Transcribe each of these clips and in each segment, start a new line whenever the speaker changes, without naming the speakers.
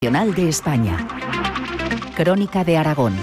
Nacional de España. Crónica de Aragón.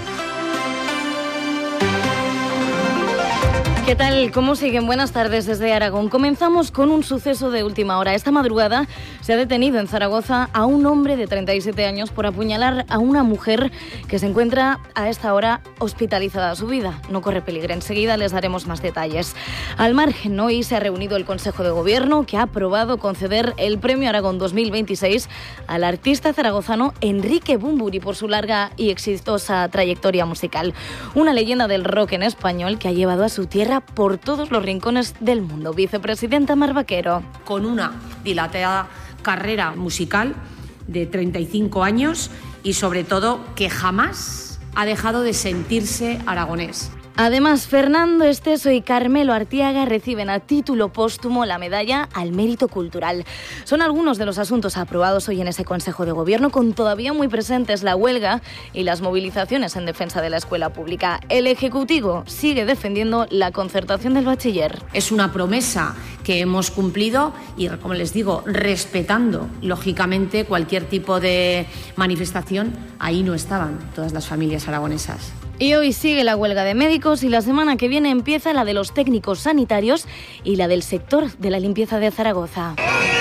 ¿Qué tal? ¿Cómo siguen? Buenas tardes desde Aragón. Comenzamos con un suceso de última hora. Esta madrugada se ha detenido en Zaragoza a un hombre de 37 años por apuñalar a una mujer que se encuentra a esta hora hospitalizada. Su vida no corre peligro. Enseguida les daremos más detalles. Al margen, hoy se ha reunido el Consejo de Gobierno que ha aprobado conceder el Premio Aragón 2026 al artista zaragozano Enrique Bunbury por su larga y exitosa trayectoria musical. Una leyenda del rock en español que ha llevado a su tierra por todos los rincones del mundo. Vicepresidenta Mar Vaquero.
Con una dilatada carrera musical de 35 años y sobre todo que jamás ha dejado de sentirse aragonés.
Además, Fernando Esteso y Carmelo Artiaga reciben a título póstumo la medalla al mérito cultural. Son algunos de los asuntos aprobados hoy en ese Consejo de Gobierno, con todavía muy presentes la huelga y las movilizaciones en defensa de la escuela pública. El Ejecutivo sigue defendiendo la concertación del bachiller.
Es una promesa que hemos cumplido y, como les digo, respetando, lógicamente, cualquier tipo de manifestación. Ahí no estaban todas las familias aragonesas.
Y hoy sigue la huelga de médicos y la semana que viene empieza la de los técnicos sanitarios y la del sector de la limpieza de Zaragoza.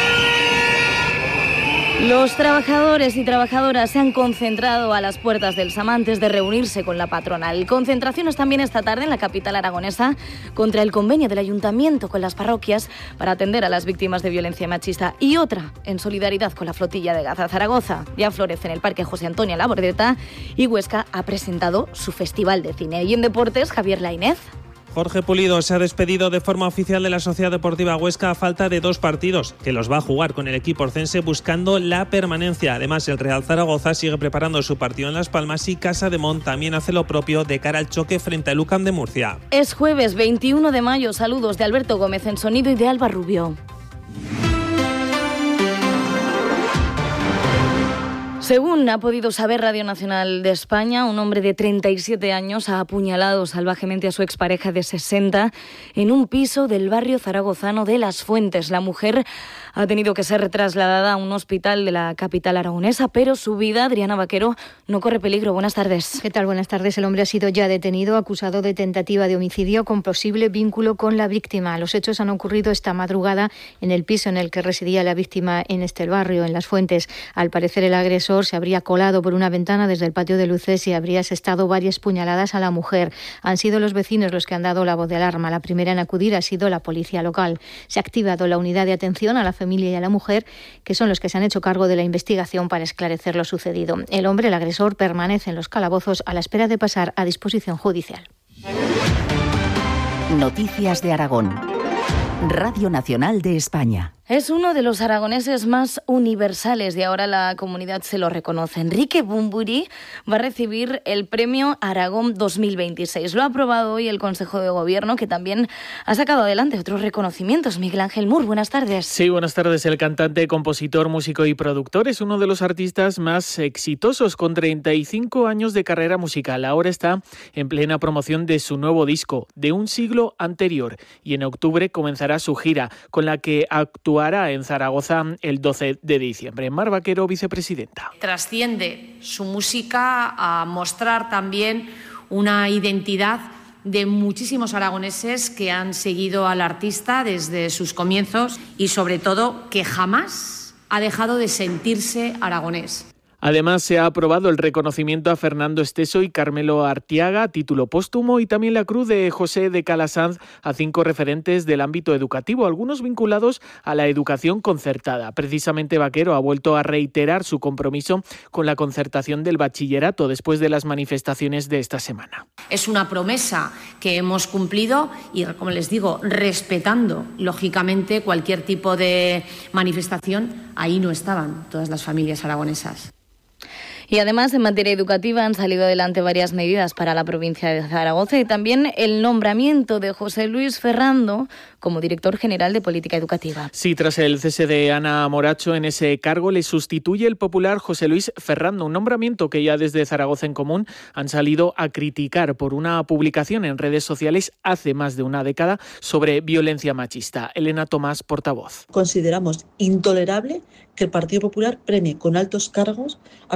Los trabajadores y trabajadoras se han concentrado a las puertas del SAM antes de reunirse con la patronal. Concentraciones también esta tarde en la capital aragonesa contra el convenio del ayuntamiento con las parroquias para atender a las víctimas de violencia machista, y otra en solidaridad con la flotilla de Gaza. Zaragoza ya florece en el Parque José Antonio Labordeta y Huesca ha presentado su festival de cine. Y en deportes, Javier Lainez.
Jorge Pulido se ha despedido de forma oficial de la Sociedad Deportiva Huesca a falta de 2 partidos, que los va a jugar con el equipo orcense buscando la permanencia. Además, el Real Zaragoza sigue preparando su partido en Las Palmas y Casa de Mont también hace lo propio de cara al choque frente al UCAM de Murcia.
Es jueves 21 de mayo. Saludos de Alberto Gómez en sonido y de Alba Rubio. Según ha podido saber Radio Nacional de España, un hombre de 37 años ha apuñalado salvajemente a su expareja de 60 en un piso del barrio zaragozano de Las Fuentes. La mujer ha tenido que ser trasladada a un hospital de la capital aragonesa, pero su vida, Adriana Vaquero, no corre peligro. Buenas tardes.
¿Qué tal? Buenas tardes. El hombre ha sido ya detenido, acusado de tentativa de homicidio con posible vínculo con la víctima. Los hechos han ocurrido esta madrugada en el piso en el que residía la víctima en este barrio, en Las Fuentes. Al parecer, el agresor se habría colado por una ventana desde el patio de luces y habría asestado varias puñaladas a la mujer. Han sido los vecinos los que han dado la voz de alarma. La primera en acudir ha sido la policía local. Se ha activado la unidad de atención a la familia y a la mujer, que son los que se han hecho cargo de la investigación para esclarecer lo sucedido. El hombre, el agresor, permanece en los calabozos a la espera de pasar a disposición judicial.
Noticias de Aragón. Radio Nacional de España.
Es uno de los aragoneses más universales y ahora la comunidad se lo reconoce. Enrique Bunbury va a recibir el Premio Aragón 2026. Lo ha aprobado hoy el Consejo de Gobierno, que también ha sacado adelante otros reconocimientos. Miguel Ángel Mur, buenas tardes.
Sí, buenas tardes. El cantante, compositor, músico y productor es uno de los artistas más exitosos con 35 años de carrera musical. Ahora está en plena promoción de su nuevo disco, De un siglo anterior, y en octubre comenzará su gira, con la que actuará en Zaragoza el 12 de diciembre. Mar Vaquero, vicepresidenta.
Trasciende su música a mostrar también una identidad de muchísimos aragoneses que han seguido al artista desde sus comienzos y, sobre todo, que jamás ha dejado de sentirse aragonés.
Además, se ha aprobado el reconocimiento a Fernando Esteso y Carmelo Artiaga a título póstumo y también la Cruz de José de Calasanz a 5 referentes del ámbito educativo, algunos vinculados a la educación concertada. Precisamente Vaquero ha vuelto a reiterar su compromiso con la concertación del bachillerato después de las manifestaciones de esta semana.
Es una promesa que hemos cumplido y, como les digo, respetando, lógicamente, cualquier tipo de manifestación. Ahí no estaban todas las familias aragonesas.
Y además, en materia educativa han salido adelante varias medidas para la provincia de Zaragoza y también el nombramiento de José Luis Ferrando como director general de Política Educativa.
Sí, tras el cese de Ana Moracho en ese cargo, le sustituye el popular José Luis Ferrando, un nombramiento que ya desde Zaragoza en Común han salido a criticar por una publicación en redes sociales hace más de una década sobre violencia machista. Elena Tomás, portavoz.
Consideramos intolerable que el Partido Popular premie con altos cargos a